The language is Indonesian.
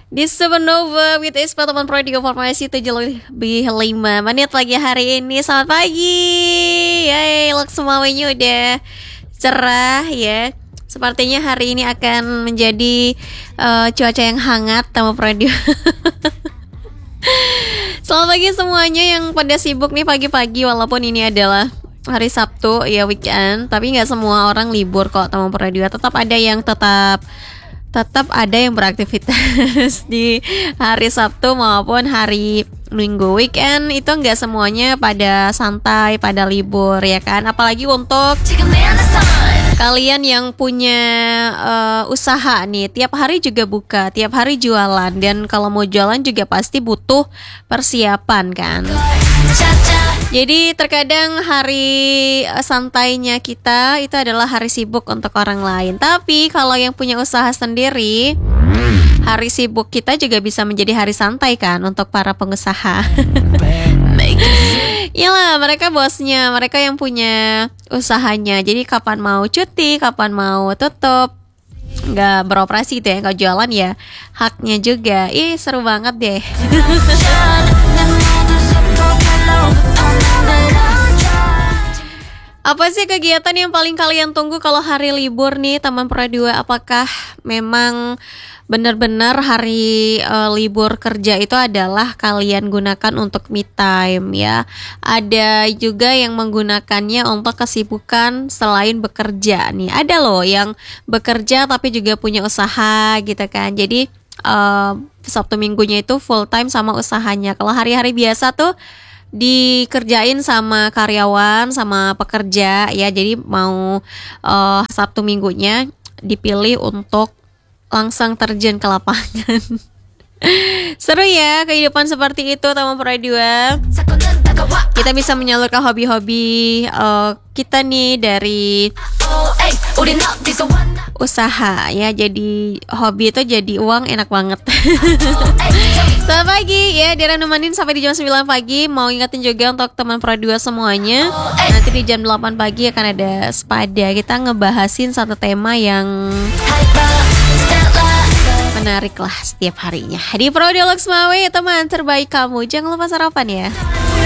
Di Supernova with Ispa teman proyek informasi 7:05 lagi hari ini. Selamat pagi. Yeay, Laksmawenya udah cerah ya. Sepertinya hari ini akan menjadi cuaca yang hangat teman proyek. Selamat pagi semuanya yang pada sibuk nih pagi-pagi, walaupun ini adalah hari Sabtu ya, weekend, tapi nggak semua orang libur kok teman proyek. Tetap ada yang ada yang beraktivitas di hari Sabtu maupun hari Minggu. Weekend itu nggak semuanya pada santai, pada libur ya kan. Apalagi untuk kalian yang punya usaha nih, tiap hari juga buka, tiap hari jualan. Dan kalau mau jualan juga pasti butuh persiapan kan. Jadi terkadang hari santainya kita itu adalah hari sibuk untuk orang lain. Tapi kalau yang punya usaha sendiri, hari sibuk kita juga bisa menjadi hari santai kan untuk para pengusaha. Iyalah, mereka bosnya, mereka yang punya usahanya. Jadi kapan mau cuti, kapan mau tutup, nggak beroperasi gitu ya, nggak jualan ya, haknya juga. Ih, seru banget deh. Apa sih kegiatan yang paling kalian tunggu kalau hari libur nih teman Pro2? Apakah memang benar-benar hari libur kerja itu adalah kalian gunakan untuk me time ya? Ada juga yang menggunakannya untuk kesibukan selain bekerja nih. Ada loh yang bekerja tapi juga punya usaha gitu kan. Jadi Sabtu Minggunya itu full time sama usahanya. Kalau hari-hari biasa tuh dikerjain sama karyawan, sama pekerja ya. Jadi mau Sabtu Minggunya dipilih untuk langsung terjun ke lapangan. Seru ya kehidupan seperti itu teman Pro2. Kita bisa menyalurkan hobi-hobi kita nih dari usaha ya. Jadi hobi itu jadi uang, enak banget. Selamat pagi ya, Dira nemenin sampai di jam 9 pagi. Mau ingetin juga untuk teman Pro2 semuanya, nanti di jam 8 pagi akan ada Spada. Kita ngebahasin satu tema yang menarik lah setiap harinya di Pro2 Laksmawe, teman terbaik kamu. Jangan lupa sarapan ya.